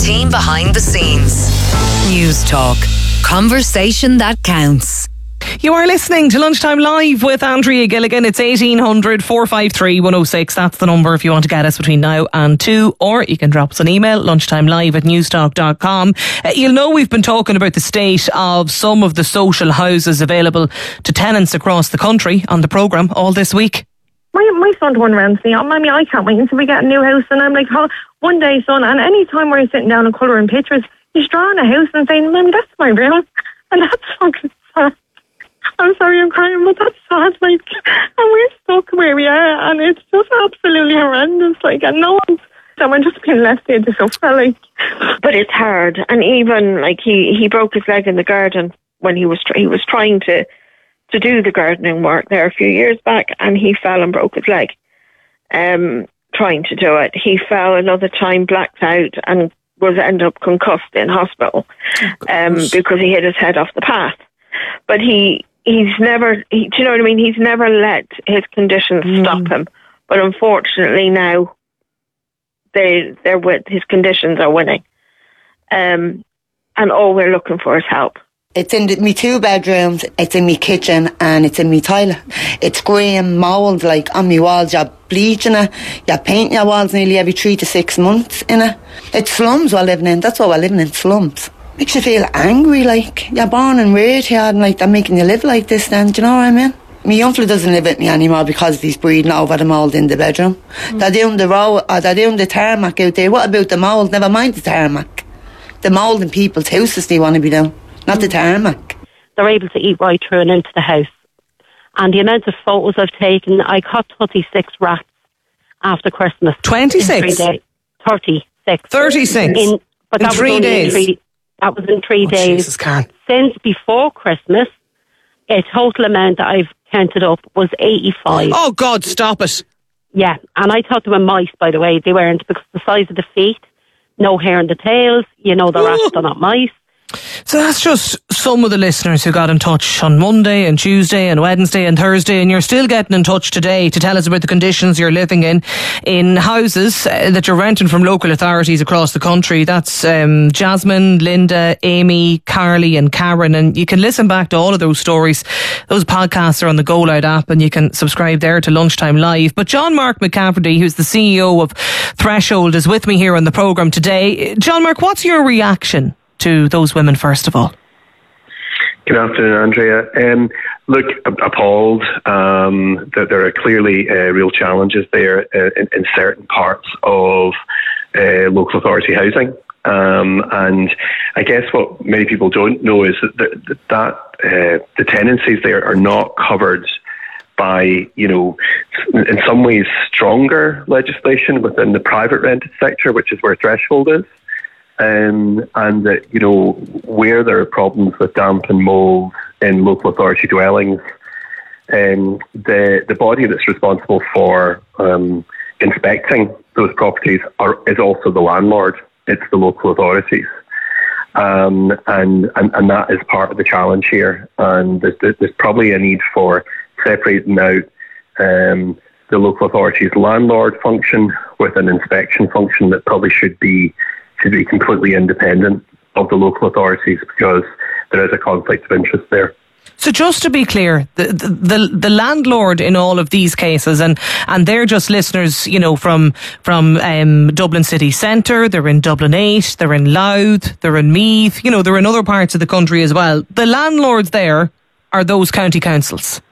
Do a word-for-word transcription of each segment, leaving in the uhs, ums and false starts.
team behind the scenes. News Talk. Conversation that counts. You are listening to Lunchtime Live with Andrea Gilligan. It's eighteen hundred, four five three, one oh six. That's the number if you want to get us between now and two, or you can drop us an email, lunchtimelive at newstalk dot com. Uh, you'll know we've been talking about the state of some of the social houses available to tenants across the country on the programme all this week. My my son turned around to me, oh, Mommy, I can't wait until we get a new house. And I'm like, oh, one day, son, and any time we're sitting down and colouring pictures, he's drawing a house and saying, Mommy, that's my room. And that's fucking sad. I'm sorry I'm crying, but that's sad, like, and we're stuck where we are, and it's just absolutely horrendous, like, and no one's, and we're just being left there to suffer, like. But it's hard, and even, like, he, he broke his leg in the garden when he was, he was trying to, to do the gardening work there a few years back, and he fell and broke his leg, um, trying to do it. He fell another time, blacked out, and was ended up concussed in hospital, um, because he hit his head off the path. But he, he's never, he, do you know what I mean? He's never let his conditions mm. stop him. But unfortunately now, they, they're with, his conditions are winning. Um, and all we're looking for is help. It's in the, me two bedrooms, it's in me kitchen, and it's in me toilet. It's grey and mould, like, on me walls. You're bleaching it, you're painting your walls nearly every three to six months in it. It's slums we're living in, that's what we're living in, slums. Makes you feel angry, like, you're born and reared here, and like, they're making you live like this then, do you know what I mean? My young fella doesn't live with me anymore because he's breathing over the mould in the bedroom. Mm. They're doing the road, or they're doing the tarmac out there. What about the mould? Never mind the tarmac. The mould in people's houses they want to be doing, not mm. the tarmac. They're able to eat right through and into the house. And the amount of photos I've taken, I caught thirty-six rats after Christmas. twenty-six? thirty-six. thirty-six? In, but in that three was days? In three, that was in three oh, days. Jesus, Karen. Since before Christmas, a total amount that I've counted up was eighty-five. Oh, God, stop it. Yeah, and I thought they were mice, by the way. They weren't, because the size of the feet, no hair in the tails, you know, the rats are not mice. So that's just some of the listeners who got in touch on Monday and Tuesday and Wednesday and Thursday, and you're still getting in touch today to tell us about the conditions you're living in, in houses uh, that you're renting from local authorities across the country. That's um, Jasmine, Linda, Amy, Carly and Karen, and you can listen back to all of those stories. Those podcasts are on the Go Loud app, and you can subscribe there to Lunchtime Live. But John Mark McCafferty, who's the C E O of Threshold, is with me here on the programme today. John Mark, what's your reaction to those women, first of all? Good afternoon, Andrea. Um, look, appalled um, that there are clearly uh, real challenges there uh, in, in certain parts of uh, local authority housing. Um, and I guess what many people don't know is that, that, that uh, the tenancies there are not covered by, you know, in some ways stronger legislation within the private rented sector, which is where Threshold is. Um, and that, you know, where there are problems with damp and mould in local authority dwellings, um, the the body that's responsible for um, inspecting those properties are, is also the landlord. It's the local authorities. Um, and, and, and that is part of the challenge here. And there's, there's probably a need for separating out um, the local authority's landlord function with an inspection function that probably should be should be completely independent of the local authorities, because there is a conflict of interest there. So just to be clear, the, the the landlord in all of these cases, and, and they're just listeners, you know, from from um, Dublin City Centre, they're in Dublin eight, they're in Louth, they're in Meath, you know, they're in other parts of the country as well. The landlords there are those county councils.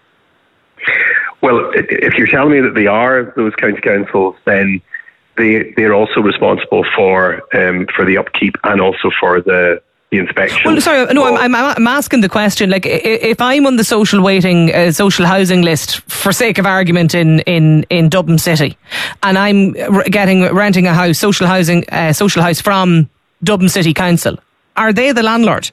Well, if you're telling me that they are those county councils, then They they're also responsible for um, for the upkeep and also for the, the inspection. Well, sorry, no, I'm, I'm I'm asking the question. Like, if I'm on the social waiting, uh, social housing list, for sake of argument, in, in, in Dublin City, and I'm getting renting a house, social housing, uh, social house from Dublin City Council, are they the landlord?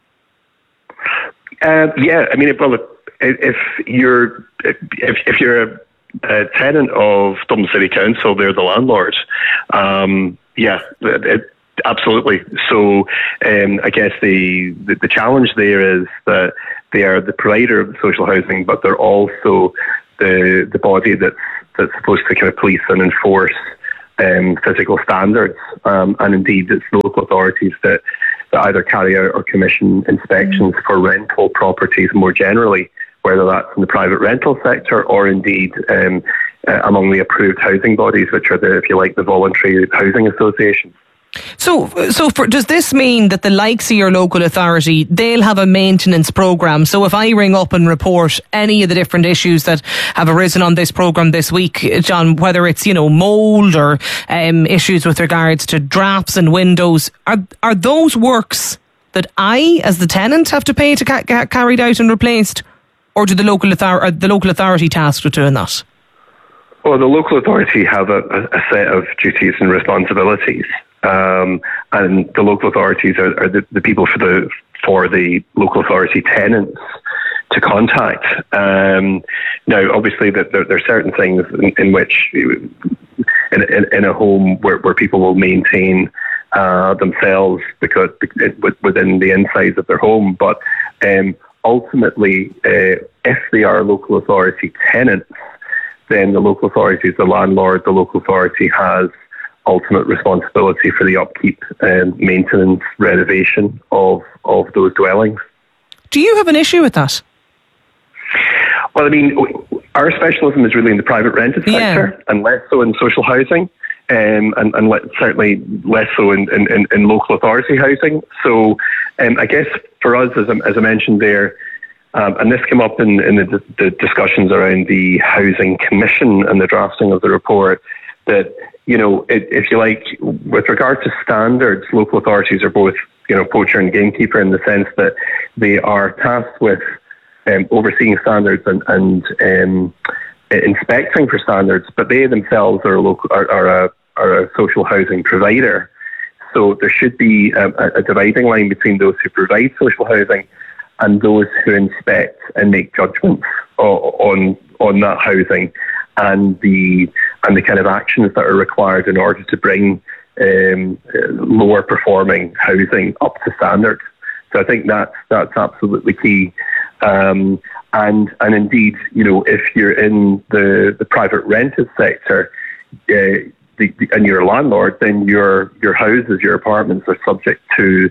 Uh, yeah, I mean, well, if you're if if you're a Uh, tenant of Dublin City Council, they're the landlord. Um, yeah, it, it, absolutely. So um, I guess the, the the challenge there is that they are the provider of social housing, but they're also the the body that's that's supposed to kind of police and enforce um, physical standards, um, and indeed it's local authorities that, that either carry out or commission inspections mm. for rental properties more generally, whether that's in the private rental sector or indeed um, uh, among the approved housing bodies, which are the, if you like, the voluntary housing associations. So, so for, does this mean that the likes of your local authority, they'll have a maintenance programme? So if I ring up and report any of the different issues that have arisen on this programme this week, John, whether it's, you know, mould or um, issues with regards to drafts and windows, are are those works that I, as the tenant, have to pay to ca- get carried out and replaced? Or do the local, author- the local authority tasked with doing that? Well, the local authority have a, a set of duties and responsibilities. Um, and the local authorities are, are the, the people for the for the local authority tenants to contact. Um, now, obviously, that there, there are certain things in, in which, in, in, in a home where, where people will maintain uh, themselves because within the insides of their home, but um, ultimately, uh, if they are local authority tenants, then the local authority is the landlord. The local authority has ultimate responsibility for the upkeep and maintenance, renovation of, of those dwellings. Do you have an issue with that? Well, I mean, our specialism is really in the private rented sector yeah. and less so in social housing, um, and, and le- certainly less so in, in, in local authority housing. So um, I guess for us, as I, as I mentioned there, Um, and this came up in, in the, the discussions around the Housing Commission and the drafting of the report, that, you know, it, if you like, with regard to standards, local authorities are both, you know, poacher and gamekeeper in the sense that they are tasked with um, overseeing standards and, and um, inspecting for standards, but they themselves are a, local, are, are, a, are a social housing provider. So there should be a, a dividing line between those who provide social housing and those who inspect and make judgments on on that housing, and the and the kind of actions that are required in order to bring um, lower performing housing up to standard. So I think that's that's absolutely key. Um, and and indeed, you know, if you're in the, the private rented sector, uh, the, the, and you're a landlord, then your your houses, your apartments are subject to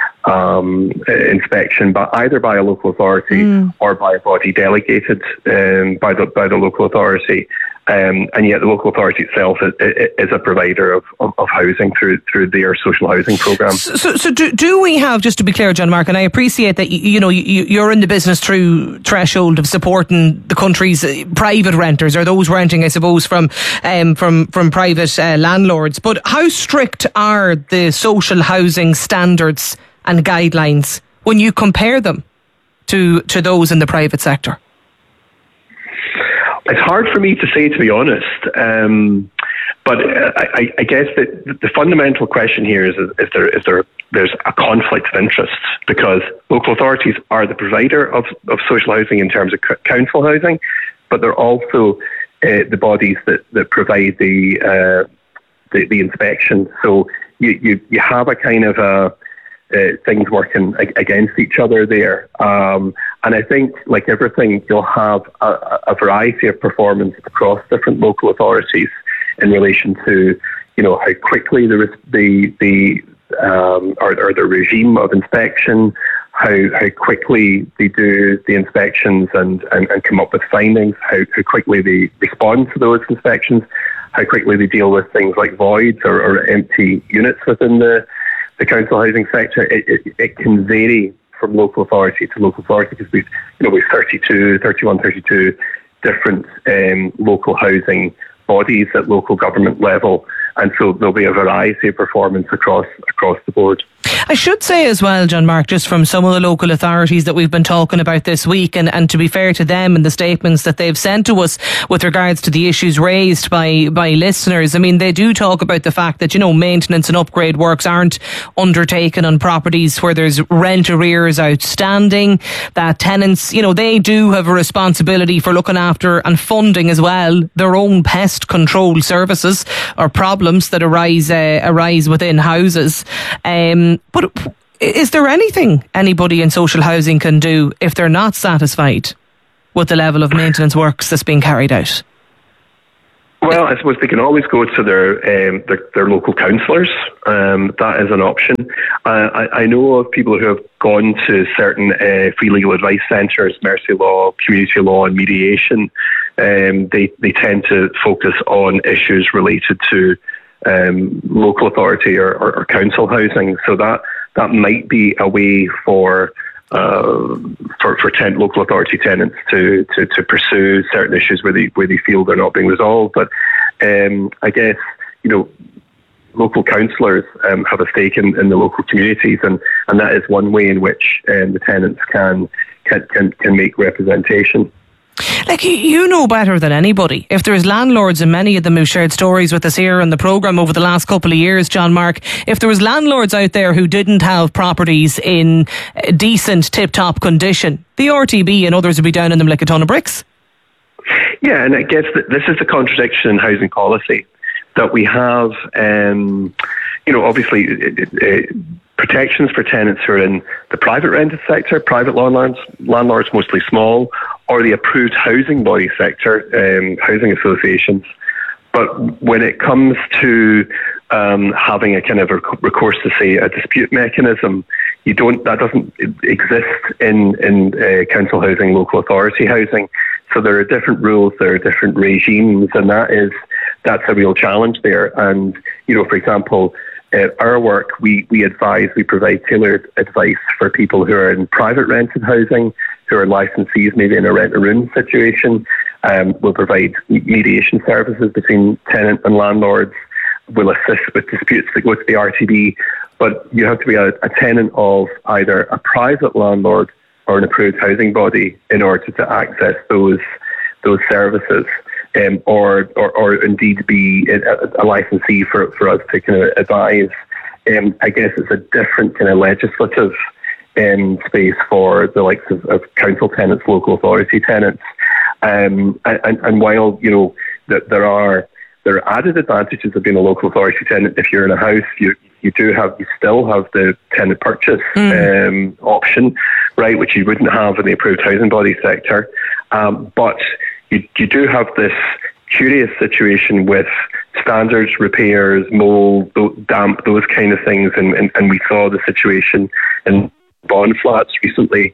Um, inspection, but either by a local authority mm. or by a body delegated um, by the by the local authority, um, and yet the local authority itself is, is a provider of, of, of housing through through their social housing programme. So, so, so do, do we have, just to be clear, John Mark, and I appreciate that you, you know you, you're in the business through Threshold of supporting the country's private renters, or those renting, I suppose, from um, from from private uh, landlords. But how strict are the social housing standards and guidelines when you compare them to to those in the private sector? It's hard for me to say, to be honest. Um, but I, I guess that the fundamental question here is if there if there there's a conflict of interest, because local authorities are the provider of, of social housing in terms of council housing, but they're also uh, the bodies that, that provide the, uh, the the inspection. So you, you, you have a kind of a Uh, things working against each other there. Um, and I think, like everything, you'll have a, a variety of performance across different local authorities in relation to, you know, how quickly the the the um, or, or the regime of inspection, how how quickly they do the inspections and, and, and come up with findings, how, how quickly they respond to those inspections, how quickly they deal with things like voids or, or empty units within the The council housing sector. It, it, it can vary from local authority to local authority, because we've, you know, we've thirty-two, thirty-one, thirty-two different um, local housing bodies at local government level, and so there'll be a variety of performance across across the board. I should say as well, John Mark, just from some of the local authorities that we've been talking about this week, and, and to be fair to them and the statements that they've sent to us with regards to the issues raised by, by listeners, I mean, they do talk about the fact that, you know, maintenance and upgrade works aren't undertaken on properties where there's rent arrears outstanding, that tenants, you know, they do have a responsibility for looking after and funding as well their own pest control services or problems that arise uh, arise within houses. Um, but is there anything anybody in social housing can do if they're not satisfied with the level of maintenance works that's being carried out? Well, I suppose they can always go to their um, their, their local councillors. Um, that is an option. Uh, I, I know of people who have gone to certain uh, free legal advice centres, mercy law, community law and mediation. Um, they, they tend to focus on issues related to um, local authority or, or, or council housing. So that, that might be a way for Uh, for for ten, local authority tenants to, to, to pursue certain issues where they where they feel they're not being resolved. But um, I guess, you know, local councillors um, have a stake in, in the local communities, and, and that is one way in which um, the tenants can can can, can make representation. Like, you know better than anybody. If there's landlords, and many of them who shared stories with us here on the programme over the last couple of years, John Mark, if there was landlords out there who didn't have properties in decent, tip-top condition, the R T B and others would be down in them like a ton of bricks. Yeah, and I guess that this is the contradiction in housing policy, that we have, um, you know, obviously it, it, it, protections for tenants who are in the private rented sector, private landlords, landlords mostly small, or the approved housing body sector, um, housing associations. But when it comes to um, having a kind of a recourse to, say, a dispute mechanism, you don't. That doesn't exist in in uh, council housing, local authority housing. So there are different rules, there are different regimes, and that is that's a real challenge there. And you know, for example, uh, our work, we we advise, we provide tailored advice for people who are in private rented housing, who are licensees, maybe in a rent-a-room situation. Um, we'll provide mediation services between tenant and landlords. We'll assist with disputes that go to the R T B. But you have to be a, a tenant of either a private landlord or an approved housing body in order to access those those services, um, or, or or indeed be a, a licensee for, for us to kind of advise. Um, I guess it's a different kind of legislative um, space for the likes of, of council tenants, local authority tenants. Um, and, and while, you know, that there are there are added advantages of being a local authority tenant, if you're in a house, you you do have you still have the tenant purchase mm. um, option, right, which you wouldn't have in the approved housing body sector. Um, but you you do have this curious situation with standards, repairs, mold, damp, those kind of things, and, and, and we saw the situation in bond flats recently.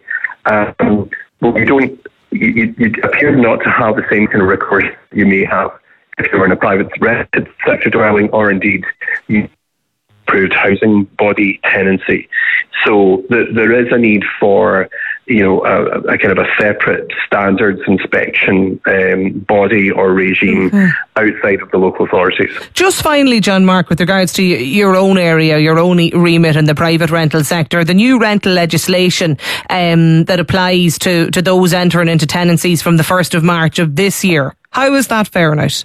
Um, but we don't. You, you appear not to have the same kind of recourse you may have if you were in a private rented sector dwelling, or indeed you approved housing body tenancy. So the, there is a need for, you know, a, a kind of a separate standards inspection um, body or regime okay. outside of the local authorities. Just finally, John Mark, with regards to your own area, your own remit in the private rental sector, the new rental legislation um, that applies to, to those entering into tenancies from the first of March of this year, how is that faring out?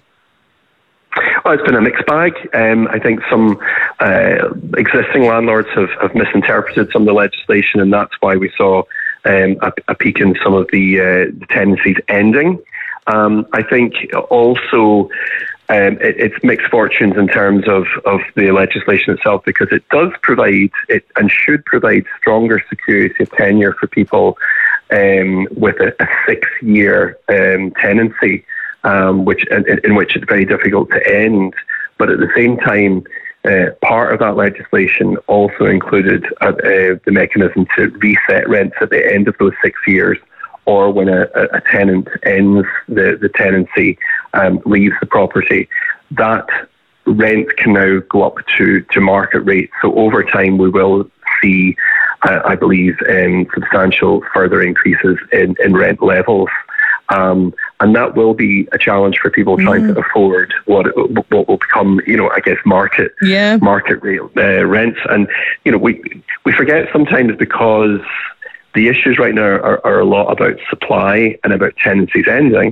Well, it's been a mixed bag. Um, I think some uh, existing landlords have, have misinterpreted some of the legislation, and that's why we saw um, a, a peak in some of the, uh, the tenancies ending. Um, I think also um, it, it's mixed fortunes in terms of, of the legislation itself, because it does provide it and should provide stronger security of tenure for people um, with a, a six-year um, tenancy. Um, which in, in which it's very difficult to end. But at the same time, uh, part of that legislation also included uh, uh, the mechanism to reset rents at the end of those six years, or when a, a tenant ends the, the tenancy, um, leaves the property. That rent can now go up to, to market rate. So over time, we will see, uh, I believe, um, substantial further increases in, in rent levels. Um, and that will be a challenge for people trying mm. to afford what what will become, you know, I guess market yeah. market rate uh, rents. And you know, we we forget sometimes, because the issues right now are, are a lot about supply and about tenancies ending,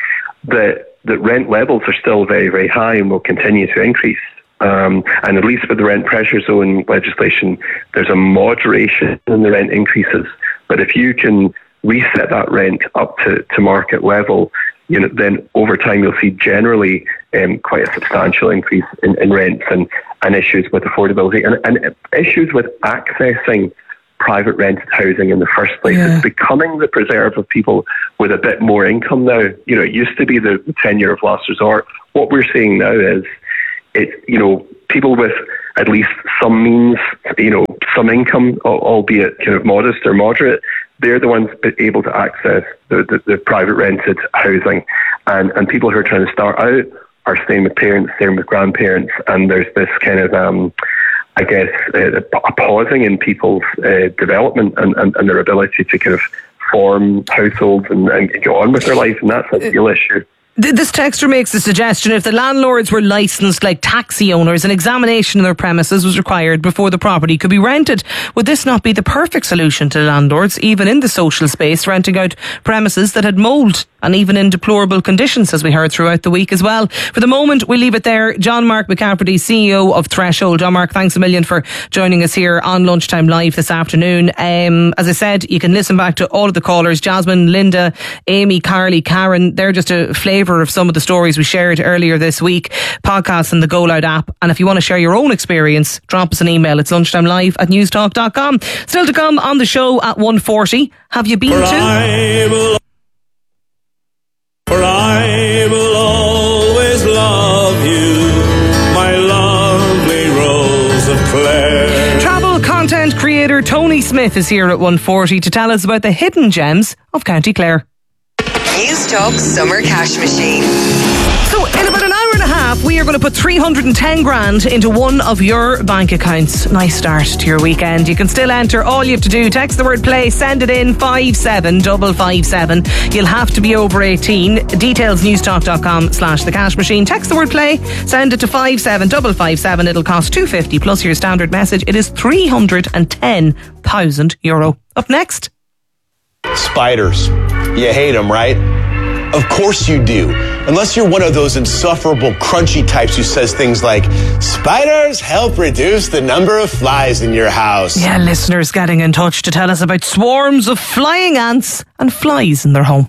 that that rent levels are still very very high and will continue to increase. Um, and at least with the rent pressure zone legislation, there's a moderation in the rent increases. But if you can reset that rent up to, to market level, you know, then over time you'll see generally um, quite a substantial increase in, in rents and, and issues with affordability and, and issues with accessing private rented housing in the first place. Yeah. It's becoming the preserve of people with a bit more income now. You know, it used to be the, the tenure of last resort. what we're seeing now is, it, you know, people with at least some means, you know, some income, albeit kind of modest or moderate, they're the ones able to access the, the, the private rented housing. And, and people who are trying to start out are staying with parents, staying with grandparents, and there's this kind of, um, I guess, uh, a pausing in people's uh, development and, and, and their ability to kind of form households and, and go on with their life, and that's a real issue. This texter makes a suggestion: if the landlords were licensed like taxi owners, an examination of their premises was required before the property could be rented. Would this not be the perfect solution to landlords, even in the social space, renting out premises that had mould and even in deplorable conditions, as we heard throughout the week as well? For the moment, we'll leave it there. John Mark McCafferty, C E O of Threshold. John Mark, thanks a million for joining us here on Lunchtime Live this afternoon. Um, as I said, you can listen back to all of the callers: Jasmine, Linda, Amy, Carly, Karen. They're just a flavour of some of the stories we shared earlier this week. Podcasts in the Go Loud app. And if you want to share your own experience, drop us an email. It's lunchtimelive at newstalk dot com. Still to come on the show at one forty. Have you been for to? I will, for I will always love you, my lovely Rose of Clare. Travel content creator Tony Smith is here at one forty to tell us about the hidden gems of County Clare. Newstalk Summer Cash Machine. So in about an hour and a half, we are going to put three hundred ten grand into one of your bank accounts. Nice start to your weekend. You can still enter. All you have to do, text the word play, send it in five seven five five seven. You'll have to be over eighteen. Details newstalk dot com slash the cash machine. Text the word play, send it to five seven five five seven. It'll cost two fifty plus your standard message. It is three hundred ten thousand euro. Up next. Spiders. You hate them, right? Of course you do. Unless you're one of those insufferable, crunchy types who says things like, spiders help reduce the number of flies in your house. Yeah, listeners getting in touch to tell us about swarms of flying ants and flies in their home.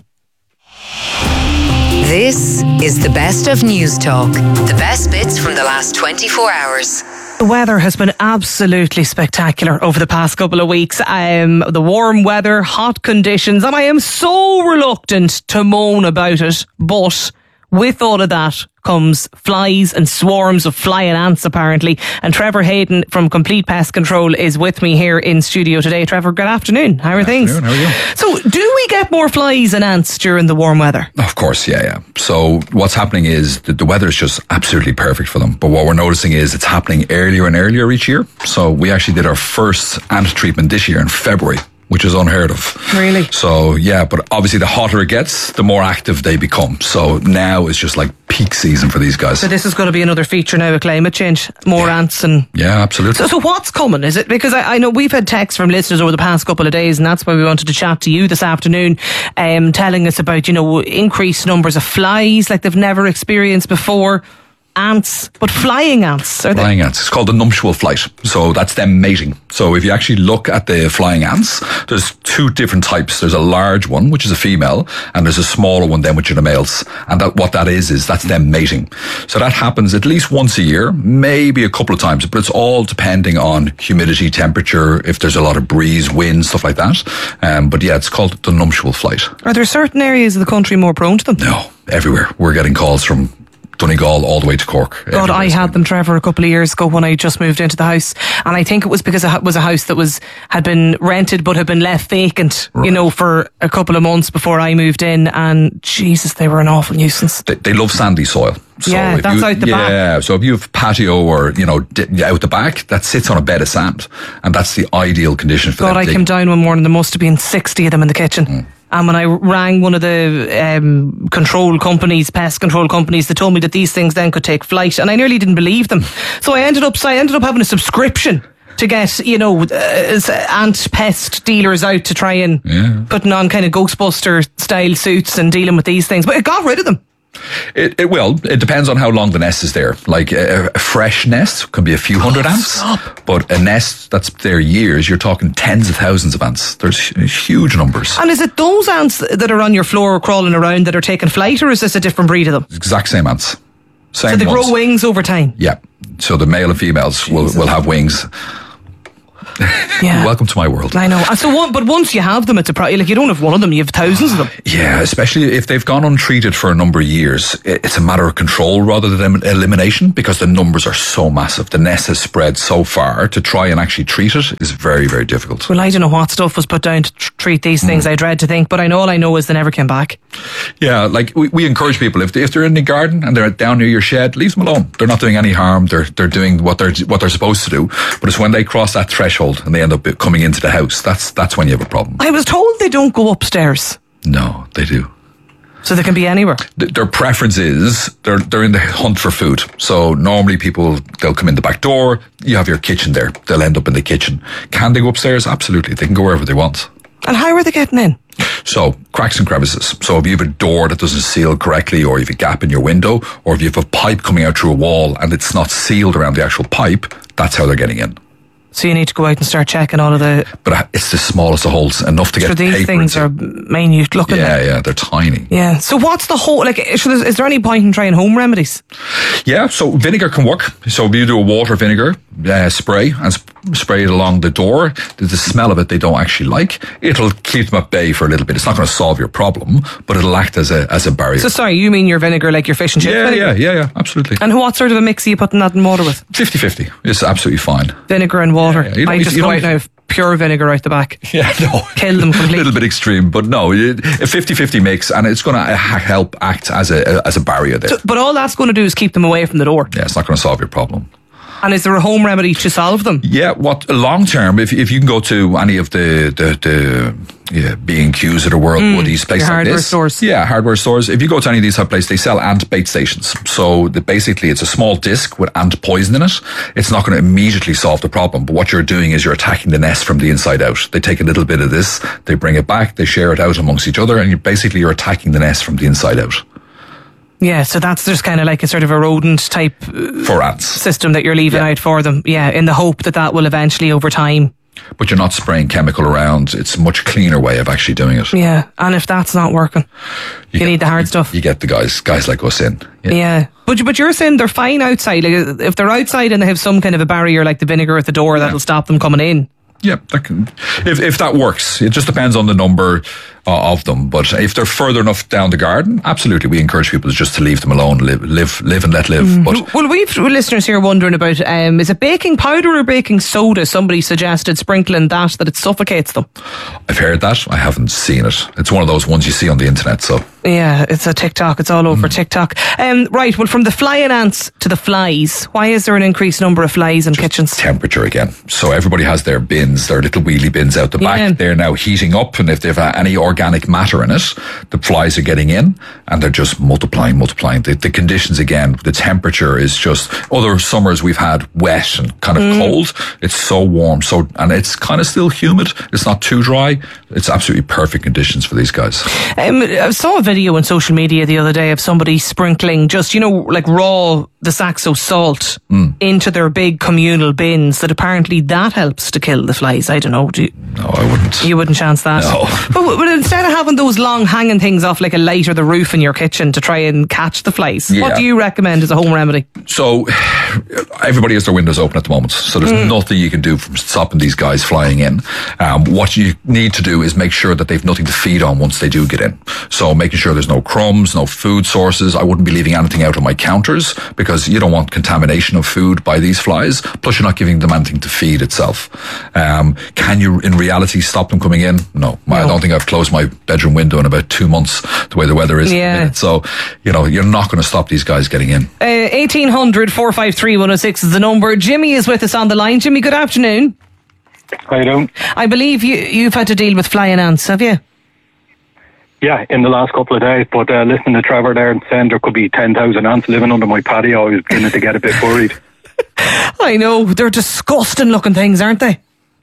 This is the best of Newstalk. The best bits from the last twenty-four hours. The weather has been absolutely spectacular over the past couple of weeks. Um, the warm weather, hot conditions, and I am so reluctant to moan about it, but with all of that comes flies and swarms of flying ants, apparently. And Trevor Hayden from Complete Pest Control is with me here in studio today. Trevor, good afternoon. How are good things? Afternoon. How are you? So, do we get more flies and ants during the warm weather? Of course, yeah, yeah. So what's happening is that the weather is just absolutely perfect for them. But what we're noticing is it's happening earlier and earlier each year. So we actually did our first ant treatment this year in February, which is unheard of. Really? So, yeah, but obviously the hotter it gets, the more active they become. So now it's just like peak season for these guys. So this is going to be another feature now of climate change. More yeah. ants and... Yeah, absolutely. So, so what's coming? Is it... Because I, I know we've had texts from listeners over the past couple of days, and that's why we wanted to chat to you this afternoon, um, telling us about, you know, increased numbers of flies like they've never experienced before. Ants, but flying ants. Are flying they? ants. It's called the nuptial flight. So that's them mating. So if you actually look at the flying ants, there's two different types. There's a large one, which is a female, and there's a smaller one then, which are the males. And that, what that is, is that's them mating. So that happens at least once a year, maybe a couple of times, but it's all depending on humidity, temperature, if there's a lot of breeze, wind, stuff like that. Um, but yeah, it's called the nuptial flight. Are there certain areas of the country more prone to them? No, everywhere. We're getting calls from Donegal all the way to Cork. God, I had them, Trevor, a couple of years ago when I just moved into the house, and I think it was because it was a house that was had been rented but had been left vacant, right. you know, for a couple of months before I moved in, and Jesus, they were an awful nuisance. They, they love sandy soil. So yeah, that's you, out the yeah, back. Yeah, so if you have patio or, you know, d- out the back, that sits on a bed of sand, and that's the ideal condition for God, them. I they, came down one morning, there must have been sixty of them in the kitchen. Mm. And when I rang one of the um, control companies, pest control companies, they told me that these things then could take flight, and I nearly didn't believe them. So I ended up, so I ended up having a subscription to get, you know, uh, ant pest dealers out to try and yeah. putting on kind of Ghostbuster style suits and dealing with these things. But it got rid of them. It, it will. It depends on how long the nest is there. Like a, a fresh nest can be a few hundred oh, ants, stop. But a nest that's there years, you're talking tens of thousands of ants. There's huge numbers. And is it those ants that are on your floor crawling around that are taking flight, or is this a different breed of them? Exact same ants. Same so they ones. grow wings over time? Yeah. So the male and females will, will have wings. Yeah. Welcome to my world. I know. And so, one, but once you have them, it's a pro- like you don't have one of them; you have thousands of them. Yeah, especially if they've gone untreated for a number of years. It's a matter of control rather than elimination, because the numbers are so massive. The nest has spread so far. To try and actually treat it is very, very difficult. Well, I don't know what stuff was put down to tr- treat these things. Mm. I dread to think, but I know all I know is they never came back. Yeah, like we, we encourage people, if they, if they're in the garden and they're down near your shed, leave them alone. They're not doing any harm. They're they're doing what they're what they're supposed to do. But it's when they cross that threshold and they end up coming into the house, that's that's when you have a problem. I was told they don't go upstairs. No, they do. So they can be anywhere. Th- their preference is they're they're in the hunt for food. So normally people, they'll come in the back door. You have your kitchen there. They'll end up in the kitchen. Can they go upstairs? Absolutely. They can go wherever they want. And how are they getting in? So, cracks and crevices. So if you have a door that doesn't seal correctly, or you have a gap in your window, or if you have a pipe coming out through a wall and it's not sealed around the actual pipe, that's how they're getting in. So you need to go out and start checking all of the... But it's the smallest of holes, enough to get so paper. these things into. are minute looking. Yeah, at. yeah, they're tiny. Yeah. So what's the whole... Like, is there any point in trying home remedies? Yeah, so vinegar can work. So if you do a water vinegar uh, spray and sp- spray it along the door, the, the smell of it they don't actually like. It'll keep them at bay for a little bit. It's not going to solve your problem, but it'll act as a as a barrier. So sorry, you mean your vinegar like your fish and chip yeah, vinegar? Yeah, yeah, yeah, absolutely. And what sort of a mix are you putting that in water with? fifty-fifty. It's absolutely fine. Vinegar and water. Yeah, yeah. I just go out now with pure vinegar out the back. Yeah, no. Kill them completely. A little bit extreme, but no, it, a fifty-fifty mix, and it's going to help act as a as a barrier there. So, but all that's going to do is keep them away from the door. Yeah, it's not going to solve your problem. And is there a home remedy to solve them? Yeah, what long term, if if you can go to any of the the, the yeah, B and Q's of the world, mm, Woody's, places like hardware this. stores. Yeah, hardware stores. If you go to any of these type of places, they sell ant bait stations. So the, basically it's a small disc with ant poison in it. It's not going to immediately solve the problem, but what you're doing is you're attacking the nest from the inside out. They take a little bit of this, they bring it back, they share it out amongst each other, and you basically you're attacking the nest from the inside out. Yeah, so that's just kind of like a sort of a rodent type uh, for ants system that you're leaving yeah. out for them. Yeah, in the hope that that will eventually, over time. But you're not spraying chemical around. It's a much cleaner way of actually doing it. Yeah, and if that's not working, you, you get, need the hard you, stuff. You get the guys, guys like us in. Yeah, yeah. but but you're saying they're fine outside. Like if they're outside and they have some kind of a barrier, like the vinegar at the door, yeah. that'll stop them coming in. Yeah, that can, if if that works. It just depends on the number uh, of them. But if they're further enough down the garden, absolutely, we encourage people just to leave them alone, live, live, live and let live. Mm. But well, we've listeners here wondering about um, is it baking powder or baking soda? Somebody suggested sprinkling that that it suffocates them. I've heard that. I haven't seen it. It's one of those ones you see on the internet. So yeah, it's a TikTok. It's all over mm. TikTok. Um, right. Well, from the flying ants to the flies, why is there an increased number of flies in just kitchens? Temperature again. So everybody has their bins. Their little wheelie bins out the back. Yeah. They're now heating up, and if they've any organic matter in it, the flies are getting in, and they're just multiplying, multiplying. The, the conditions again, the temperature is just. Other summers we've had wet and kind of mm. cold. It's so warm, so and it's kind of still humid. It's not too dry. It's absolutely perfect conditions for these guys. Um, I saw a video on social media the other day of somebody sprinkling just you know like raw the Saxo salt mm. into their big communal bins. That apparently that helps to kill the flies. I don't know. Do you, no, I wouldn't. You wouldn't chance that. No. But, but instead of having those long hanging things off like a light or the roof in your kitchen to try and catch the flies, yeah. what do you recommend as a home remedy? So everybody has their windows open at the moment, so there's mm. nothing you can do from stopping these guys flying in. Um, what you need to do is make sure that they've nothing to feed on once they do get in. So making sure there's no crumbs, no food sources. I wouldn't be leaving anything out on my counters because you don't want contamination of food by these flies. Plus, you're not giving them anything to feed itself. Um, can you, in reality, stop them coming in? No. no. I don't think I've closed my bedroom window in about two months, the way the weather is. Yeah. So, you know, you're not going to stop these guys getting in. Uh, eighteen hundred, four five three, one oh six is the number. Jimmy is with us on the line. Jimmy, good afternoon. How you doing? I believe you, you've had to deal with flying ants, have you? Yeah, in the last couple of days. But uh, listening to Trevor there and saying there could be ten thousand ants living under my patio, I was beginning to get a bit worried. I know. They're disgusting looking things, aren't they?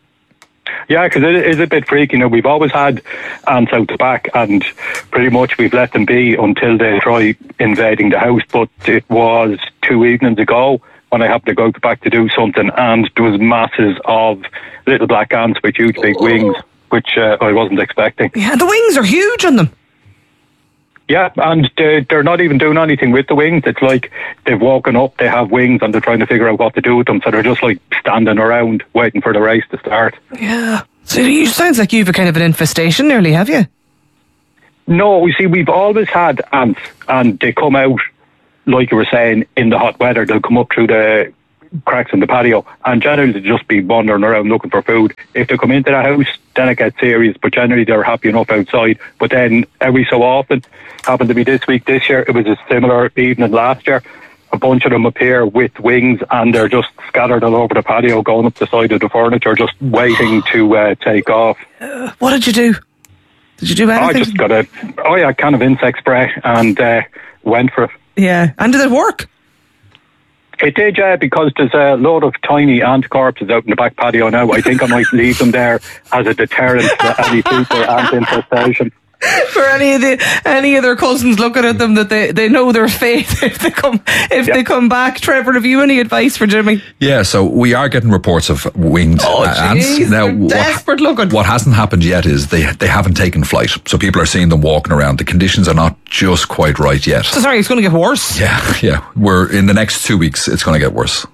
Yeah, because it is a bit freaky. You know, we've always had ants out the back, and pretty much we've let them be until they try invading the house. But it was two evenings ago when I happened to go out the back to do something, and there was masses of little black ants with huge big wings, which uh, I wasn't expecting. Yeah, the wings are huge on them. Yeah, and they, they're not even doing anything with the wings. It's like they've woken up, they have wings, and they're trying to figure out what to do with them. So they're just like standing around waiting for the race to start. Yeah. So it sounds like you've a kind of an infestation nearly, have you? No, you see, we've always had ants, and they come out, like you were saying, in the hot weather. They'll come up through the cracks in the patio, and generally they'll just be wandering around looking for food. If they come into the house, then it gets serious, but generally they're happy enough outside. But then every so often, happened to be this week, this year, it was a similar evening last year, a bunch of them appear with wings, and they're just scattered all over the patio, going up the side of the furniture, just waiting to uh, take off. Uh, what did you do? Did you do anything? I just got a, oh yeah, a can of insect spray and uh, went for it. Yeah, and did it work? It did, yeah, because there's a load of tiny ant corpses out in the back patio now. I think I might leave them there as a deterrent to any future ant infestation. For any of the any of their cousins looking at them, that they, they know their fate if they come if Yep. they come back. Trevor, have you any advice for Jimmy? Yeah, so we are getting reports of winged Oh, uh, ants. jeez, Now, they're what, desperate looking. what hasn't happened yet is they they haven't taken flight. So people are seeing them walking around. The conditions are not just quite right yet. So sorry, it's going to get worse. Yeah, yeah. We're in the next two weeks. It's going to get worse.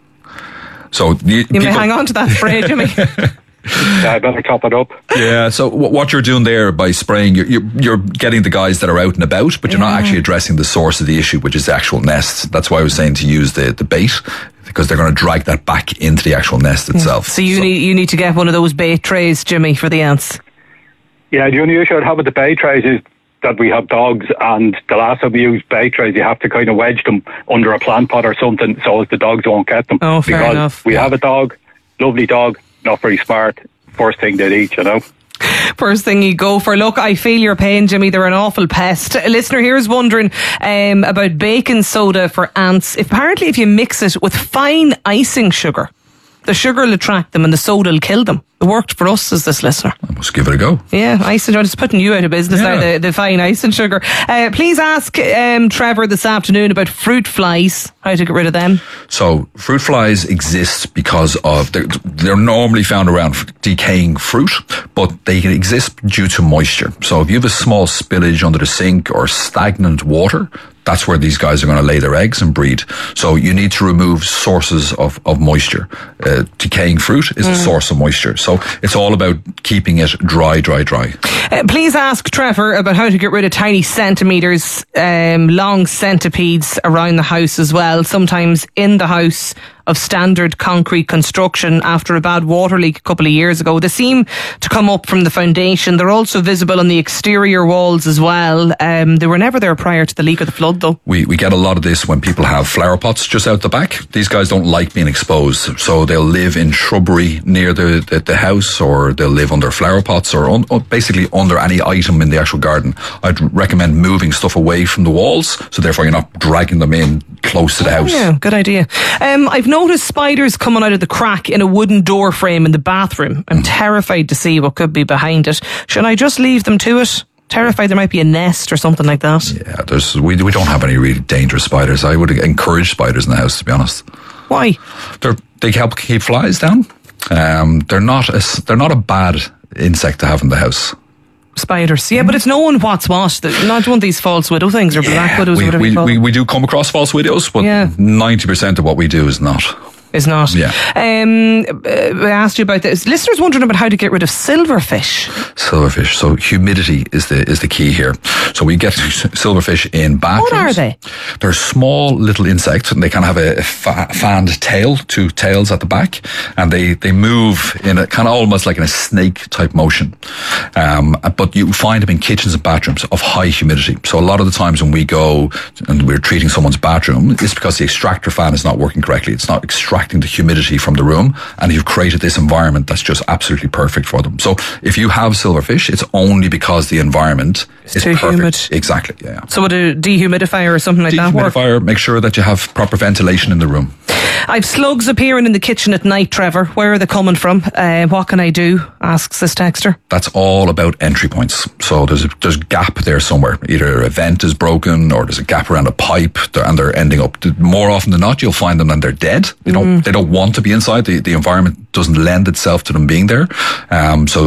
So you, You may hang on to that spray, Jimmy. Yeah, I better top it up. Yeah, so w- what you're doing there by spraying, you're, you're, you're getting the guys that are out and about, but you're not actually addressing the source of the issue, which is the actual nest. That's why I was saying to use the, the bait, because they're going to drag that back into the actual nest itself. So you need you need to get one of those bait trays, Jimmy, for the ants. Yeah, the only issue I'd have with the bait trays is that we have dogs, and the last time we used bait trays, you have to kind of wedge them under a plant pot or something so as the dogs won't get them. Oh, fair because enough. we have a dog, lovely dog, not very smart. First thing they'd eat, you know. First thing you go for. Look, I feel your pain, Jimmy. They're an awful pest. A listener here is wondering um, about baking soda for ants. Apparently, if you mix it with fine icing sugar, the sugar will attract them and the soda will kill them. It worked for us, as this listener. I must give it a go. Yeah, icing. I'm just putting you out of business Yeah. now, the, the fine icing sugar. Uh, please ask um, Trevor this afternoon about fruit flies, how to get rid of them. So fruit flies exist because of, they're, they're normally found around decaying fruit, but they can exist due to moisture. So if you have a small spillage under the sink or stagnant water, that's where these guys are going to lay their eggs and breed. So you need to remove sources of, of moisture. Uh, decaying fruit is mm. a source of moisture. So it's all about keeping it dry, dry, dry. Uh, please ask Trevor about how to get rid of tiny centimetres, um, long centipedes around the house as well. Sometimes in the house of standard concrete construction after a bad water leak a couple of years ago. They seem to come up from the foundation. They're also visible on the exterior walls as well. Um, they were never there prior to the leak or the flood though. We we get a lot of this when people have flower pots just out the back. These guys don't like being exposed, so they'll live in shrubbery near the, the, the house, or they'll live under flower pots, or un, basically under any item in the actual garden. I'd recommend moving stuff away from the walls, so therefore you're not dragging them in close to the house. Oh, yeah, good idea. Um, I've noticed spiders coming out of the crack in a wooden door frame in the bathroom. I'm mm. terrified to see what could be behind it. Should I just leave them to it? Terrified there might be a nest or something like that. Yeah, there's we we don't have any really dangerous spiders. I would encourage spiders in the house, to be honest. Why? They're they help keep flies down. Um, they're not a, they're not a bad insect to have in the house. Spiders, yeah, but it's knowing what's what. They're not one of these false widow things or black yeah, widows we, or whatever we, you call we, them. we do come across false widows, but yeah. ninety percent of what we do is not. Is not. Yeah. Um, I asked you about this. Listeners wondering about how to get rid of silverfish. Silverfish. So humidity is the is the key here. So we get silverfish in bathrooms. What are they? They're small little insects, and they kind of have a, a fa- fanned tail, two tails at the back, and they, they move in a kind of almost like in a snake type motion. Um, but you find them in kitchens and bathrooms of high humidity. So a lot of the times when we go and we're treating someone's bathroom, it's because the extractor fan is not working correctly. It's not extracting the humidity from the room, and you've created this environment that's just absolutely perfect for them. So if you have silverfish, it's only because the environment it's is too perfect. Humid. Exactly. Yeah. So would a dehumidifier or something like that work? Dehumidifier, make sure that you have proper ventilation in the room. I've slugs appearing in the kitchen at night, Trevor. Where are they coming from? Uh, what can I do? Asks this texter. That's all about entry points. So there's a, there's a gap there somewhere. Either a vent is broken, or there's a gap around a pipe, and they're ending up. More often than not, you'll find them and they're dead. They don't. Mm. They don't want to be inside. The the environment doesn't lend itself to them being there. Um. So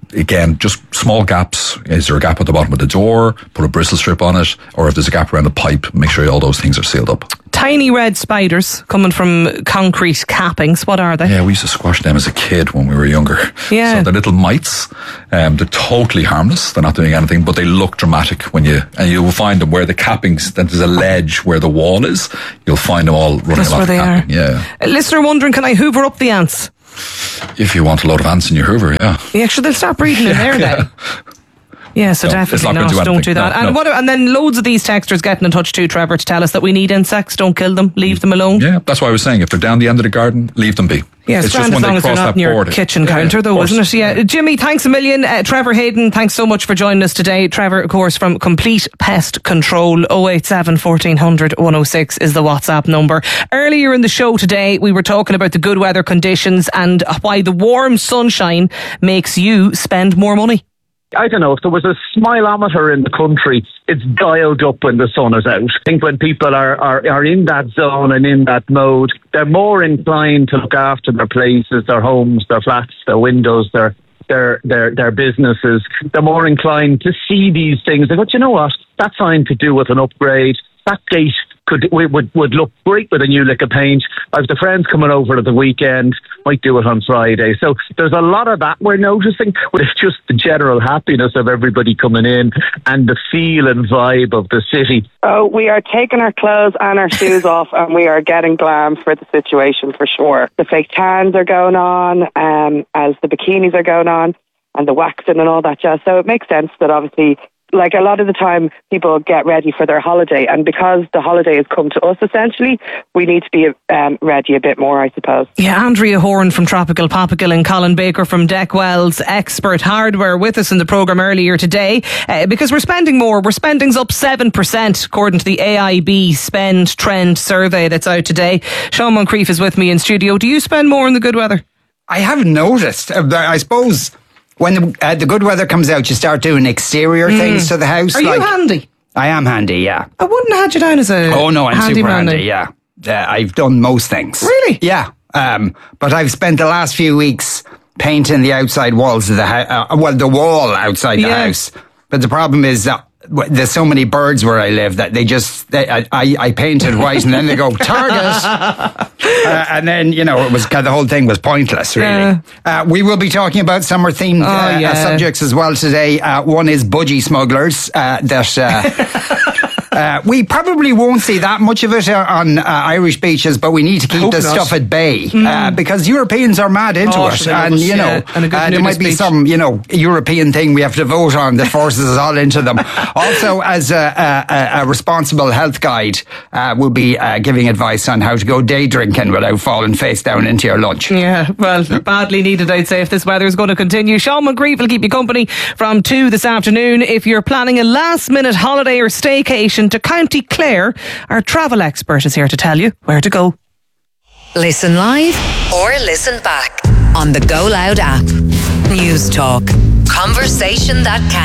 again, just small gaps. Is there a gap at the bottom of the door? Put a bristle strip on it. Or if there's a gap around the pipe, make sure all those things are sealed up. Tiny red spiders coming from concrete cappings. What are they? Yeah, we used to squash them as a kid when we were younger. Yeah. So they're little mites. Um, they're totally harmless. They're not doing anything, but they look dramatic when you, and you will find them where the cappings, that there's a ledge where the wall is. You'll find them all running That's along where the they capping. are. Yeah. A listener wondering, can I hoover up the ants? If you want a load of ants in your hoover, yeah. Yeah, sure, they'll start breeding in there then. Yeah, so No, definitely it's not not. going to do Don't anything. do that. No, and no. what? And then loads of these texters getting in touch too, Trevor, to tell us that we need insects. Don't kill them. Leave them alone. Yeah, that's why I was saying, if they're down the end of the garden, leave them be. Yeah, it's grand as long as they're not in your board, kitchen yeah, counter, yeah, though, isn't it? Yeah, Jimmy, thanks a million. Uh, Trevor Hayden, thanks so much for joining us today. Trevor, of course, from Complete Pest Control. oh eight seven, fourteen hundred, one oh six is the WhatsApp number. Earlier in the show today, we were talking about the good weather conditions and why the warm sunshine makes you spend more money. I don't know, if there was a smileometer in the country, it's dialed up when the sun is out. I think when people are, are, are in that zone and in that mode, they're more inclined to look after their places, their homes, their flats, their windows, their their their, their businesses. They're more inclined to see these things. They go, you know what, that sign could do with an upgrade. That gate could would would look great with a new lick of paint. I've the friends coming over at the weekend, might do it on Friday. So there's a lot of that we're noticing, but it's just the general happiness of everybody coming in and the feel and vibe of the city. Oh, we are taking our clothes and our shoes off, and we are getting glam for the situation for sure. The fake tans are going on, um, as the bikinis are going on, and the waxing and all that jazz. So it makes sense that obviously, like a lot of the time, people get ready for their holiday, and because the holiday has come to us, essentially, we need to be um, ready a bit more, I suppose. Yeah, Andrea Horn from Tropical Popical and Colin Baker from Deckwell's Expert Hardware with us in the programme earlier today, uh, because we're spending more. We're spending's up seven percent according to the A I B Spend Trend Survey that's out today. Sean Moncrief is with me in studio. Do you spend more in the good weather? I haven't noticed. Uh, I suppose when the, uh, the good weather comes out, you start doing exterior mm. things to the house. Are like, you handy? I am handy, yeah. I wouldn't have had you down as a Oh no, I'm handy super man handy, then. yeah. Uh, I've done most things. Really? Yeah. Um, but I've spent the last few weeks painting the outside walls of the house. Uh, well, the wall outside the yeah. house. But the problem is that there's so many birds where I live that they just, they, I, I, I painted white and then they go, target. uh, and then, you know, it was the whole thing was pointless, really. Yeah. Uh, we will be talking about summer themed oh, uh, yeah. uh, subjects as well today. Uh, one is budgie smugglers uh, that... Uh, Uh, we probably won't see that much of it on uh, Irish beaches, but we need to keep Hope the not. stuff at bay mm. uh, because Europeans are mad into oh, it, so and was, you know, yeah, and a good uh, there might be beach. some, you know, European thing we have to vote on that forces us all into them. Also, as a, a, a responsible health guide, uh, we'll be uh, giving advice on how to go day drinking without falling face down into your lunch. Yeah, well, badly needed, I'd say, if this weather is going to continue. Sean Moncrief will keep you company from two this afternoon. If you're planning a last minute holiday or staycation to County Clare, our travel expert is here to tell you where to go. Listen live or listen back on the Go Loud app. News Talk. Conversation that counts.